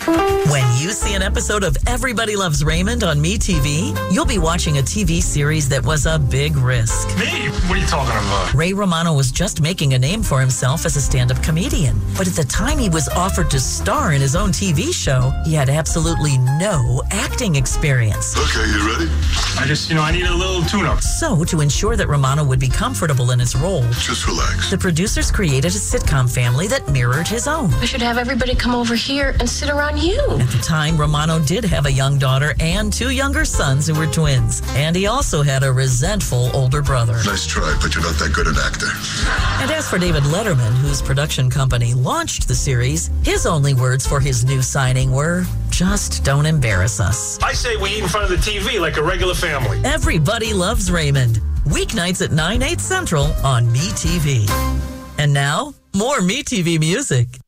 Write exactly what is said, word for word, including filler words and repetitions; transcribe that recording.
When you see an episode of Everybody Loves Raymond on MeTV, you'll be watching a T V series that was a big risk. Me? What are you talking about? Ray Romano was just making a name for himself as a stand-up comedian. But at the time he was offered to star in his own T V show, he had absolutely no acting experience. Okay, you ready? I just, you know, I need a little tune-up. So, to ensure that Romano would be comfortable in his role, Just relax. the producers created a sitcom family that mirrored his own. We should have everybody come over here and sit around you. At the time, Romano did have a young daughter and two younger sons who were twins. And he also had a resentful older brother. Nice try, but you're not that good an actor. And as for David Letterman, whose production company launched the series, his only words for his new signing were, just don't embarrass us. I say we eat in front of the T V like a regular family. Everybody Loves Raymond. Weeknights at nine, eight central on MeTV. And now, more MeTV music.